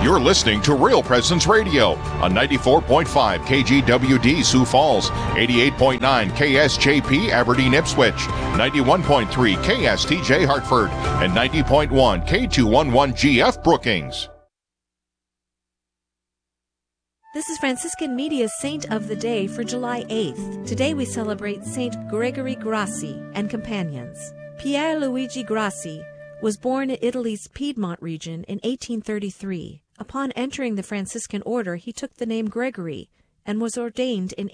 You're listening to Real Presence Radio on 94.5 KGWD Sioux Falls, 88.9 KSJP Aberdeen Ipswich, 91.3 KSTJ Hartford, and 90.1 K211GF Brookings. This is Franciscan Media's Saint of the Day for July 8th. Today we celebrate Saint Gregory Grassi and companions. Pier Luigi Grassi was born in Italy's Piedmont region in 1833. Upon entering the Franciscan order, he took the name Gregory and was ordained in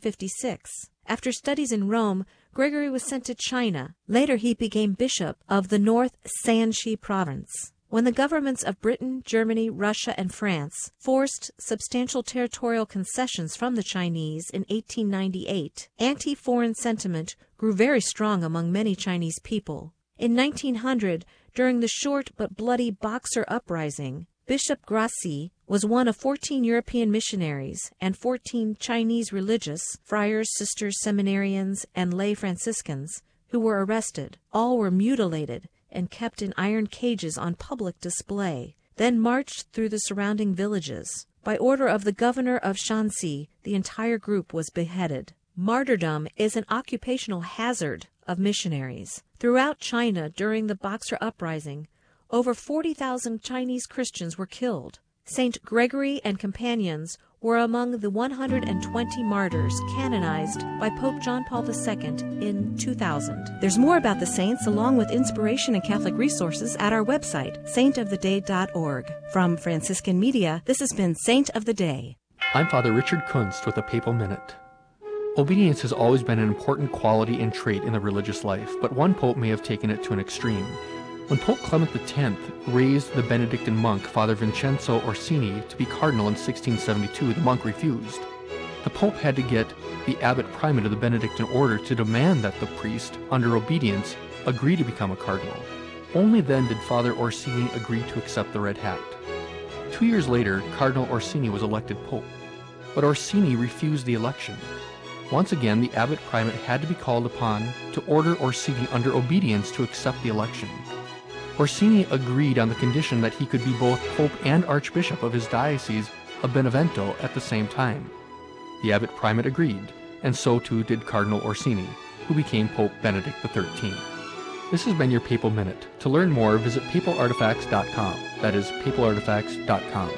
1856. After studies in Rome, Gregory was sent to China. Later he became bishop of the North Shanxi province. When the governments of Britain, Germany, Russia, and France forced substantial territorial concessions from the Chinese in 1898, anti-foreign sentiment grew very strong among many Chinese people. In 1900, during the short but bloody Boxer Uprising, Bishop Grassi was one of 14 European missionaries and 14 Chinese religious, friars, sisters, seminarians, and lay Franciscans, who were arrested. All were mutilated and kept in iron cages on public display, then marched through the surrounding villages. By order of the governor of Shanxi, the entire group was beheaded. Martyrdom is an occupational hazard of missionaries. Throughout China during the Boxer Uprising, over 40,000 Chinese Christians were killed. Saint Gregory and companions were among the 120 martyrs canonized by Pope John Paul II in 2000. There's more about the saints along with inspiration and Catholic resources at our website, saintoftheday.org. From Franciscan Media, this has been Saint of the Day. I'm Father Richard Kunst with a Papal Minute. Obedience has always been an important quality and trait in the religious life, but one pope may have taken it to an extreme. When Pope Clement X raised the Benedictine monk Father Vincenzo Orsini to be cardinal in 1672, the monk refused. The Pope had to get the abbot primate of the Benedictine order to demand that the priest, under obedience, agree to become a cardinal. Only then did Father Orsini agree to accept the red hat. 2 years later, Cardinal Orsini was elected Pope, but Orsini refused the election. Once again, the abbot primate had to be called upon to order Orsini under obedience to accept the election. Orsini agreed on the condition that he could be both Pope and Archbishop of his diocese of Benevento at the same time. The abbot primate agreed, and so too did Cardinal Orsini, who became Pope Benedict XIII. This has been your Papal Minute. To learn more, visit papalartifacts.com. That is, papalartifacts.com.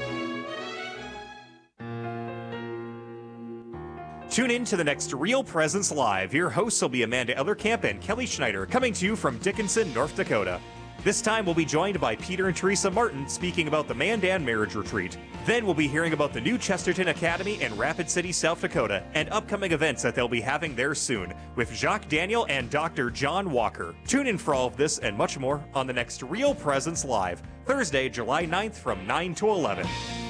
Tune in to the next Real Presence Live. Your hosts will be Amanda Ellerkamp and Kelly Schneider, coming to you from Dickinson, North Dakota. This time we'll be joined by Peter and Teresa Martin speaking about the Mandan Marriage Retreat. Then we'll be hearing about the new Chesterton Academy in Rapid City, South Dakota, and upcoming events that they'll be having there soon with Jacques Daniel and Dr. John Walker. Tune in for all of this and much more on the next Real Presence Live, Thursday, July 9th from 9 to 11.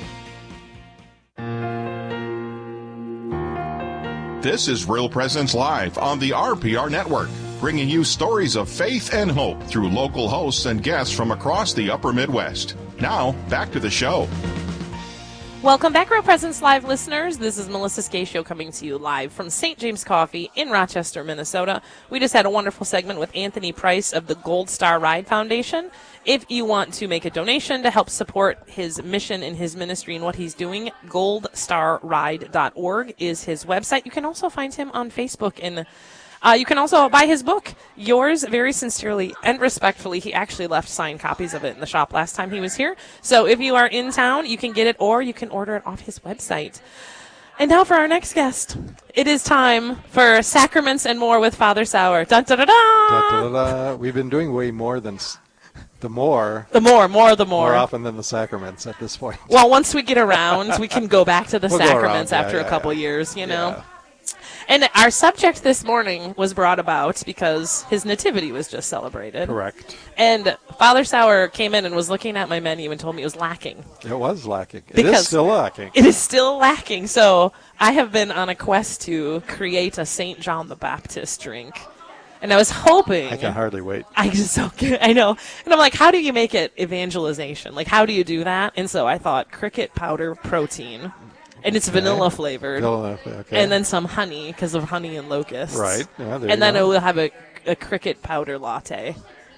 This is Real Presence Live on the RPR Network, bringing you stories of faith and hope through local hosts and guests from across the upper Midwest. Now, back to the show. Welcome back, Real Presence Live listeners. This is Melissa Scatio coming to you live from St. James Coffee in Rochester, Minnesota. We just had a wonderful segment with Anthony Price of the Gold Star Ride Foundation. If you want to make a donation to help support his mission and his ministry and what he's doing, goldstarride.org is his website. You can also find him on Facebook, and you can also buy his book, Yours Very Sincerely and Respectfully. He actually left signed copies of it in the shop last time he was here. So if you are in town, you can get it, or you can order it off his website. And now for our next guest. It is time for Sacraments and More with Father Sauer. Dun, dun, dun, dun. Da, da, da, da. We've been doing way more than the more often than the sacraments at this point. Well, once we get around, we can go back to the sacraments after a couple years, you know. Yeah. And our subject this morning was brought about because his nativity was just celebrated. Correct. And Father Sauer came in and was looking at my menu and told me it was lacking. It was lacking. It is still lacking. It is still lacking. So I have been on a quest to create a St. John the Baptist drink. And I was hoping. I can hardly wait. I know. And I'm like, how do you make it evangelization? Like, how do you do that? And so I thought cricket powder protein. And it's vanilla flavored. Okay. And then some honey because of honey and locusts. Right. Yeah, and then it will have a cricket powder latte.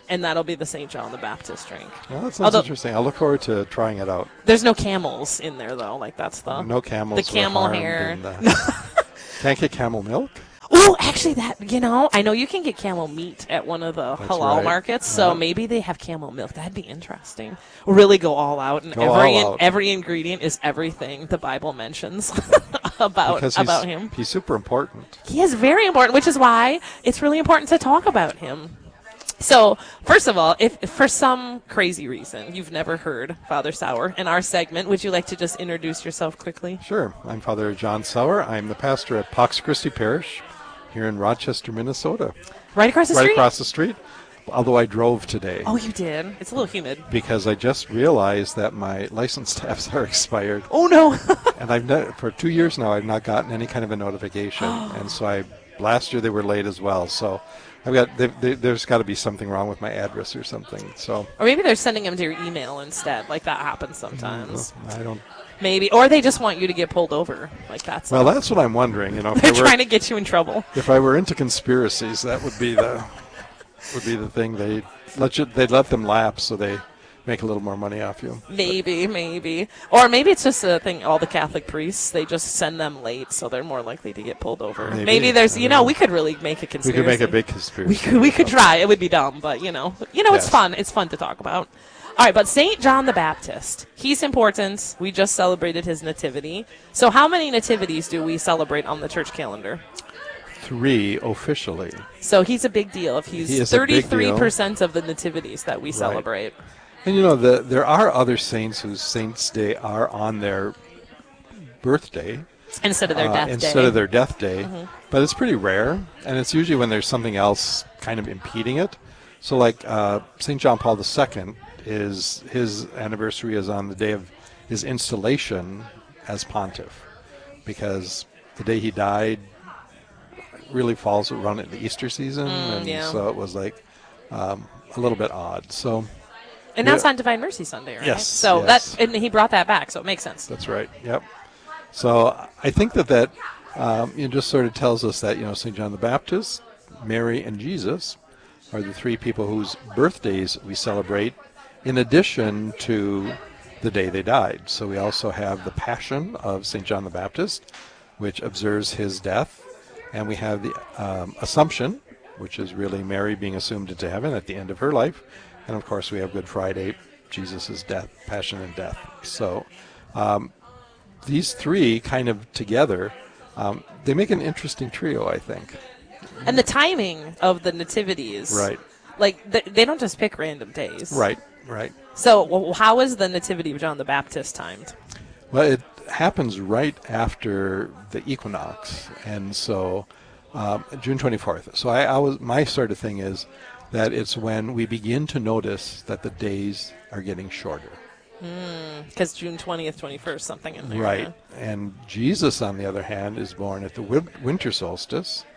and that'll be the St. John the Baptist drink. Well, that sounds interesting. I'll look forward to trying it out. There's no camels in there, though. Like, that's the... No camels. The camel hair. Can't get camel milk? Oh, actually, I know you can get camel meat at one of the halal markets, so maybe they have camel milk. That'd be interesting. Really go all out, and every ingredient is everything the Bible mentions about him. He's super important. He is very important, which is why it's really important to talk about him. So, first of all, if for some crazy reason you've never heard Father Sauer in our segment, would you like to just introduce yourself quickly? Sure. I'm Father John Sauer. I'm the pastor at Pax Christi Parish here in Rochester, Minnesota. Right across the street? Right across the street, although I drove today. Oh, you did? It's a little humid. Because I just realized that my license tabs are expired. Oh, no. And for 2 years now, I've not gotten any kind of a notification. And so last year they were late as well. So there's got to be something wrong with my address or something. So. Or maybe they're sending them to your email instead. Like, that happens sometimes. I don't. Maybe, or they just want you to get pulled over. Like, that's that's what I'm wondering. They're trying to get you in trouble. If I were into conspiracies, that would be the thing. They'd let them lapse so they make a little more money off you. Maybe, or maybe it's just a thing. All the Catholic priests, they just send them late, so they're more likely to get pulled over. Maybe there's, we could really make a conspiracy. We could make a big conspiracy. We could try. It would be dumb, but it's fun. It's fun to talk about. All right, but St. John the Baptist, he's important. We just celebrated his nativity. So how many nativities do we celebrate on the church calendar? 3 officially. So he's a big deal. If he's 33% of the nativities that we celebrate. And there are other saints whose saints' day are on their birthday. Instead of their death day. Instead of their death day. Mm-hmm. But it's pretty rare, and it's usually when there's something else kind of impeding it. So like St. John Paul II, his anniversary is on the day of his installation as pontiff, because the day he died really falls around in the Easter season, so it was like a little bit odd. So, and that's on Divine Mercy Sunday, right? Yes. So and he brought that back, so it makes sense. That's right. Yep. So I think that just sort of tells us that St. John the Baptist, Mary, and Jesus are the 3 people whose birthdays we celebrate, in addition to the day they died. So we also have the Passion of St. John the Baptist, which observes his death, and we have the Assumption, which is really Mary being assumed into heaven at the end of her life, and of course we have Good Friday, Jesus' death, passion, and death. So these 3 kind of together, they make an interesting trio, I think. And the timing of the nativities, right? Like they don't just pick random days, right? So how is the nativity of John the Baptist timed? Well, it happens right after the equinox, and so June 24th. So my sort of thing is that it's when we begin to notice that the days are getting shorter. Because June 20th, 21st, something in there. Right. And Jesus, on the other hand, is born at the winter solstice.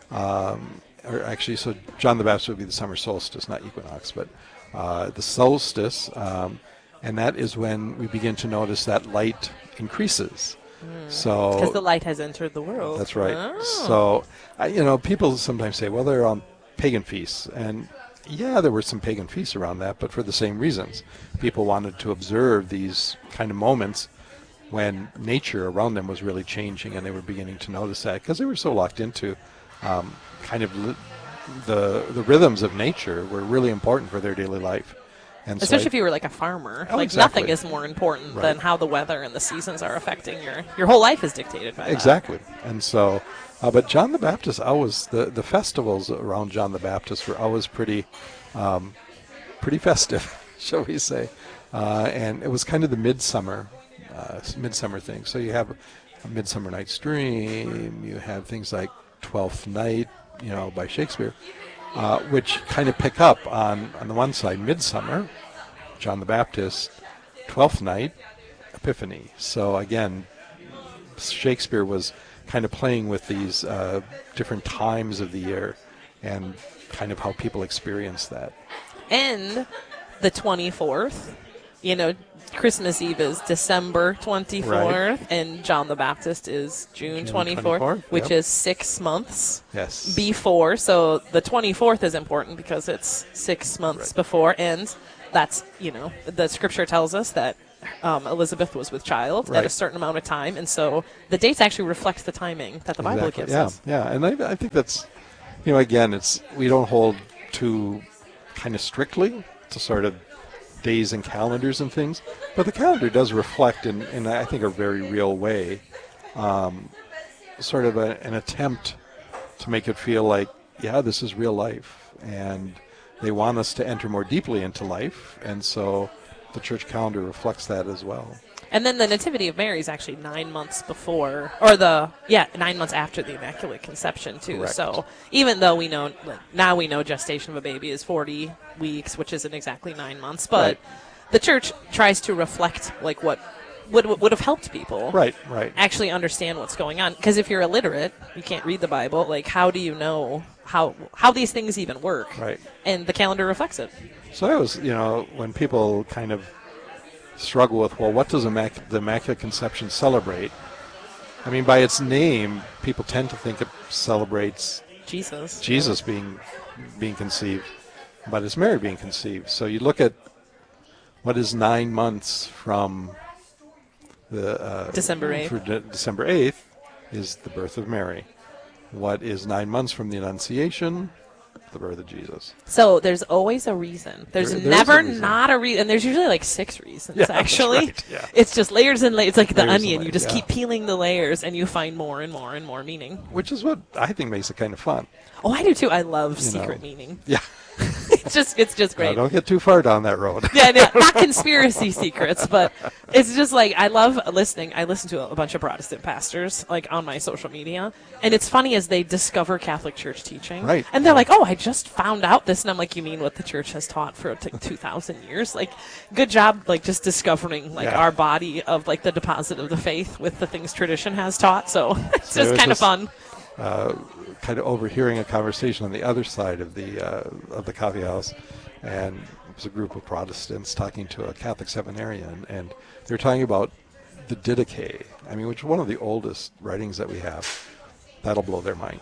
Or actually, so John the Baptist would be the summer solstice, not equinox, but the solstice. And that is when we begin to notice that light increases. So because the light has entered the world. That's right. Oh. So, people sometimes say, well, they're on pagan feasts. And yeah, there were some pagan feasts around that, but for the same reasons. People wanted to observe these kind of moments when nature around them was really changing, and they were beginning to notice that because they were so locked into kind of the rhythms of nature were really important for their daily life. And especially if you were like a farmer. Exactly. Nothing is more important than how the weather and the seasons are affecting your whole life is dictated by that. Exactly. And so, but John the Baptist, the festivals around John the Baptist were always pretty festive, shall we say. And it was kind of the midsummer thing. So you have a Midsummer Night's Dream, you have things like Twelfth Night, by Shakespeare, which kind of pick up on the one side, Midsummer, John the Baptist, Twelfth Night, Epiphany. So again, Shakespeare was kind of playing with these different times of the year and kind of how people experience that. And the 24th, Christmas Eve is December 24th, Right. and John the Baptist is June 24th, 24th, which yep. is 6 months Yes. before. So the 24th is important because it's 6 months before, and that's, the scripture tells us that Elizabeth was with child at a Right. certain amount of time, and so the dates actually reflect the timing that the Bible gives us. Yeah, and I think that's, again, we don't hold too kind of strictly to sort of days and calendars and things, but the calendar does reflect in I think a very real way, sort of an attempt to make it feel like, yeah, this is real life, and they want us to enter more deeply into life, and so the church calendar reflects that as well. And then the Nativity of Mary is actually 9 months before, or 9 months after the Immaculate Conception, too. Correct. So even though we know gestation of a baby is 40 weeks, which isn't exactly 9 months, but Right. the church tries to reflect like what would have helped people Right. actually understand what's going on. Because if you're illiterate, you can't read the Bible, like how do you know how these things even work? Right. And the calendar reflects it. So I was, when people kind of struggle with, well, what does the Immaculate Conception celebrate? I mean, by its name, people tend to think it celebrates Jesus being conceived, but it's Mary being conceived. So you look at what is 9 months from the December 8th. For December 8th is the birth of Mary. What is 9 months from the Annunciation? The birth of Jesus. So there's always a reason. There's There is never a reason. not a reason. And there's usually like 6 reasons, Yeah, that's actually. right, yeah. It's just layers and layers. It's like the Layers and onion. You layers, just yeah. keep peeling the layers, and you find more and more and more meaning. Which is what I think makes it kind of fun. Oh, I do too. I love You secret know. meaning. Yeah. It's just great. Don't get too far down that road. Yeah, no, not conspiracy secrets, but it's just like I love listening. I listen to a bunch of Protestant pastors like on my social media, and it's funny as they discover Catholic Church teaching, Right. And they're like, "Oh, I just found out this," and I'm like, "You mean what the Church has taught for 2,000 years? Like, good job, like just discovering like Yeah. our body of like the deposit of the faith with the things tradition has taught." So it's There just was kind of this- fun. Kind of overhearing a conversation on the other side of the coffee house, and it was a group of Protestants talking to a Catholic seminarian, and they were talking about the Didache. I mean, which is one of the oldest writings that we have. That'll blow their mind.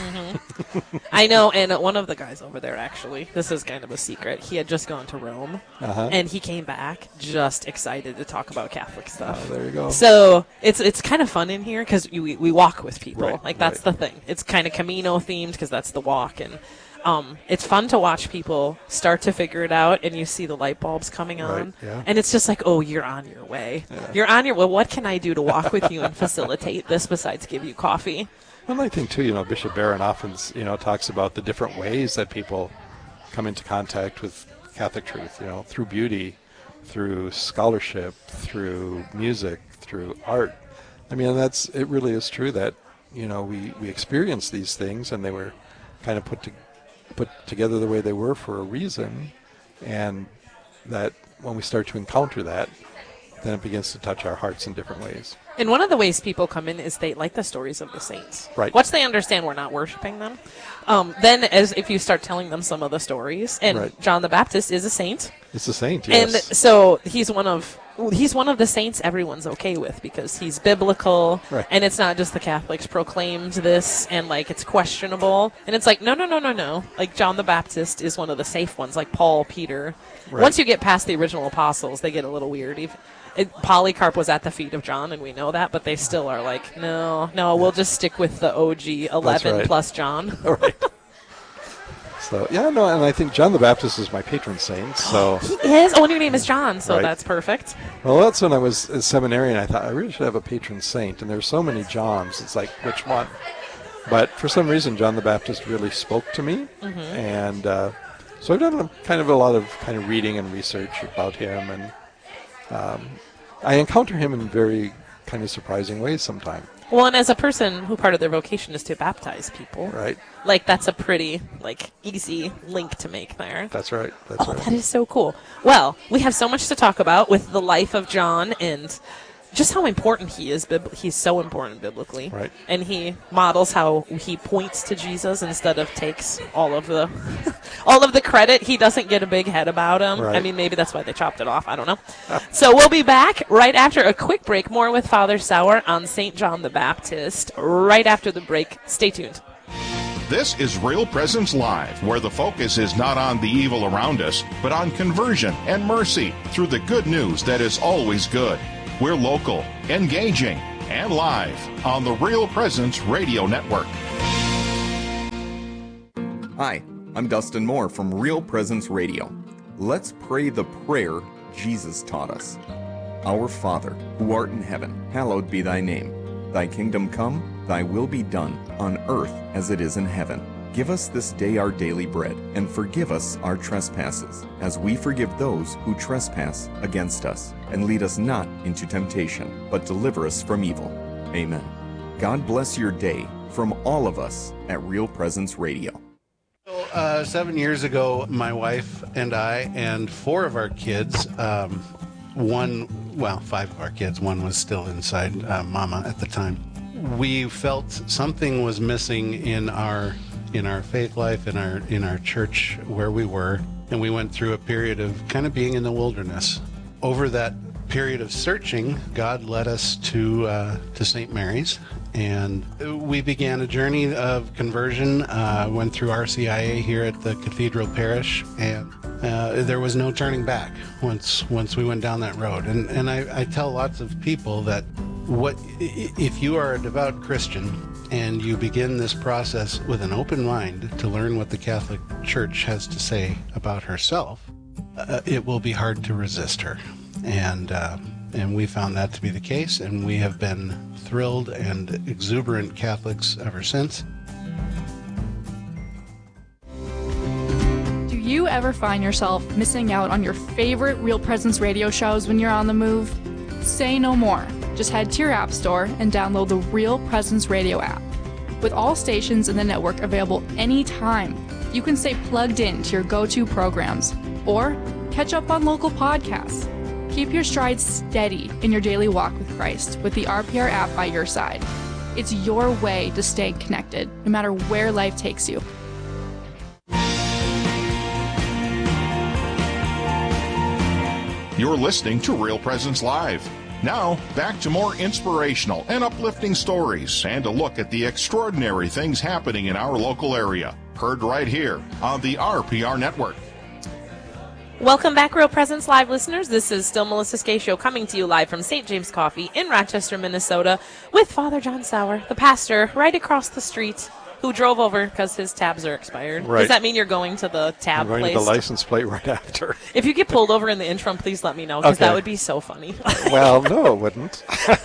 I know, and one of the guys over there, actually, this is kind of a secret. He had just gone to Rome, and he came back just excited to talk about Catholic stuff. Oh, there you go. So it's kind of fun in here because we walk with people. Right, like that's right. the thing. It's kind of Camino themed because that's the walk, and it's fun to watch people start to figure it out, and you see the light bulbs coming on, Right, yeah. and it's just like, oh, you're on your way. You're on your. Well, what can I do to walk with you and facilitate this besides give you coffee? Well, I think too, Bishop Barron often, talks about the different ways that people come into contact with Catholic truth, through beauty, through scholarship, through music, through art. I mean, it really is true that, we experience these things, and they were kind of put together the way they were for a reason, and that when we start to encounter that, then it begins to touch our hearts in different ways. And one of the ways people come in is they like the stories of the saints. Right. Once they understand we're not worshiping them, then as if you start telling them some of the stories, and Right. John the Baptist is a saint, It's a saint, and yes. so he's one of the saints everyone's okay with because he's biblical, Right. and it's not just the Catholics proclaimed this and like it's questionable, and it's like no. Like John the Baptist is one of the safe ones, like Paul, Peter. Right. Once you get past the original apostles, they get a little weird. Polycarp was at the feet of John, and we know that, but they still are like, no, we'll just stick with the OG 11 right. plus John. All right. So, and I think John the Baptist is my patron saint. So, He is. Oh, and your name is John, so Right. that's perfect. well, that's when I was a seminarian. I thought I really should have a patron saint, and there's so many Johns. It's like, which one? But for some reason, John the Baptist really spoke to me, and so I've done a lot of reading and research about him, and I encounter him in very kind of surprising ways sometimes. Well, and as a person who part of their vocation is to baptize people, Right? like that's a pretty easy link to make there. That's right. That's right. That is so cool. Well, we have so much to talk about with the life of John and just how important he is. He's so important biblically. Right. And he models how he points to Jesus instead of takes all of the all of the credit. He doesn't get a big head about him. Right. I mean, maybe that's why they chopped it off. I don't know. So we'll be back right after a quick break. More with Father Sauer on St. John the Baptist right after the break. Stay tuned. This is Real Presence Live, where the focus is not on the evil around us, but on conversion and mercy through the good news that is always good. We're local, engaging, and live on the Real Presence Radio Network. Hi, I'm Dustin Moore from Real Presence Radio. Let's pray the prayer Jesus taught us. Our Father, who art in heaven, hallowed be thy name. Thy kingdom come, thy will be done, on earth as it is in heaven. Give us this day our daily bread, and forgive us our trespasses, as we forgive those who trespass against us. And lead us not into temptation, but deliver us from evil. Amen. God bless your day from all of us at Real Presence Radio. 7 years ago, my wife and I and 4 of our kids, 5 of our kids, one was still inside Mama at the time. We felt something was missing in our faith life, in our church where we were, and we went through a period of kind of being in the wilderness. Over that period of searching, God led us to St. Mary's, and we began a journey of conversion. Went through RCIA here at the Cathedral Parish, and there was no turning back once we went down that road. And I tell lots of people that if you are a devout Christian and you begin this process with an open mind to learn what the Catholic Church has to say about herself, it will be hard to resist her. And we found that to be the case, and we have been thrilled and exuberant Catholics ever since. Do you ever find yourself missing out on your favorite Real Presence radio shows when you're on the move? Say no more. Just head to your app store and download the Real Presence Radio app. With all stations in the network available anytime, you can stay plugged in to your go-to programs or catch up on local podcasts. Keep your stride steady in your daily walk with Christ with the RPR app by your side. It's your way to stay connected, no matter where life takes you. You're listening to Real Presence Live. Now, back to more inspirational and uplifting stories and a look at the extraordinary things happening in our local area. Heard right here on the RPR Network. Welcome back, Real Presence Live listeners. This is still Melissa Scatio coming to you live from St. James Coffee in Rochester, Minnesota, with Father John Sauer, the pastor right across the street, who drove over because his tabs are expired. Right. Does that mean you're going to the tab I'm going place? to the license plate right after. If you get pulled over in the interim, please let me know, because Okay. that would be so funny. Well, no, it wouldn't.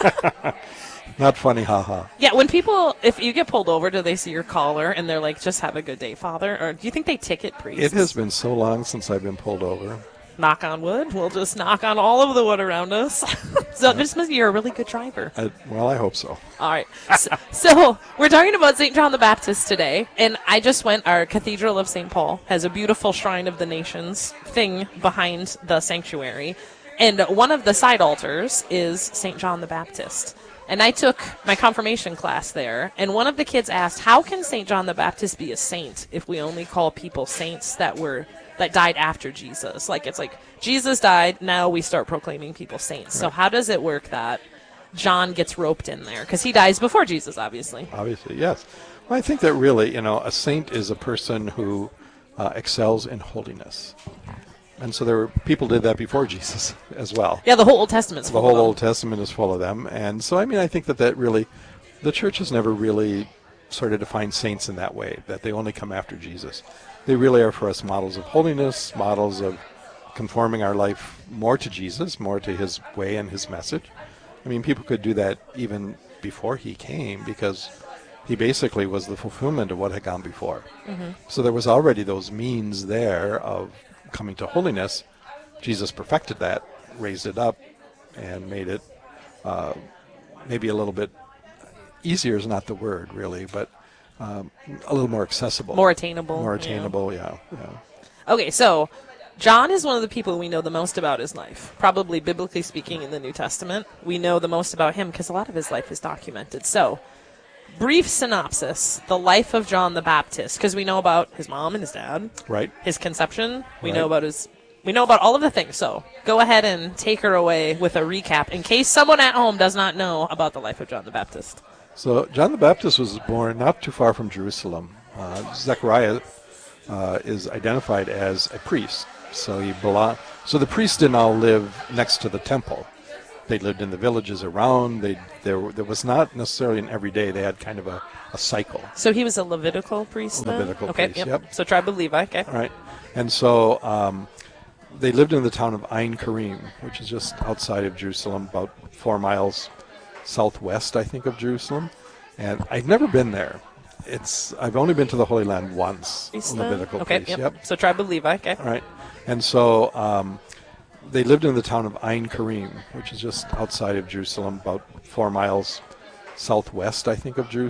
Not funny, haha. Yeah, if you get pulled over, do they see your collar and they're like, just have a good day, Father? Or do you think they ticket priests? It has been so long since I've been pulled over. Knock on wood. We'll just knock on all of the wood around us. So this must be you're a really good driver. I hope so. All right. So we're talking about St. John the Baptist today, and I just went. Our Cathedral of St. Paul has a beautiful Shrine of the Nations thing behind the sanctuary, and one of the side altars is St. John the Baptist. And I took my confirmation class there, and one of the kids asked, how can St. John the Baptist be a saint if we only call people saints that died after Jesus? Like, it's like Jesus died, now we start proclaiming people saints. Right. So how does it work that John gets roped in there? Because he dies before Jesus, obviously. Obviously, yes. Well, I think that really, a saint is a person who excels in holiness. And so people did that before Jesus as well. Yeah, the whole Old Testament's full of them. The whole Old Testament is full of them. And so, I think that really, the church has never really sort of defined saints in that way, that they only come after Jesus. They really are for us models of holiness, models of conforming our life more to Jesus, more to his way and his message. People could do that even before he came, because he basically was the fulfillment of what had gone before. Mm-hmm. So there was already those means there of coming to holiness. Jesus perfected that, raised it up, and made it maybe a little bit easier is not the word really, but a little more accessible. More attainable. More attainable, yeah. Okay, so John is one of the people we know the most about his life. Probably, biblically speaking, in the New Testament. We know the most about him because a lot of his life is documented. So, brief synopsis, the life of John the Baptist, because we know about his mom and his dad. Right. His conception. We Right. know about we know about all of the things. So, go ahead and take her away with a recap in case someone at home does not know about the life of John the Baptist. So John the Baptist was born not too far from Jerusalem. Zechariah is identified as a priest. So So the priests didn't all live next to the temple. They lived in the villages around. There was not necessarily an everyday. They had kind of a cycle. So he was a Levitical priest then? Levitical okay, priest, yep. So tribe of Levi, okay. All right. And so they lived in the town of Ein Karim, which is just outside of Jerusalem, about 4 miles southwest, I think, of Jerusalem. And I've never been there. I've only been to the Holy Land once. Levitical okay, priest, yep. So tribe of Levi, okay. All right. And so they lived in the town of Ein Karim, which is just outside of Jerusalem, about 4 miles southwest, I think, of Jerusalem.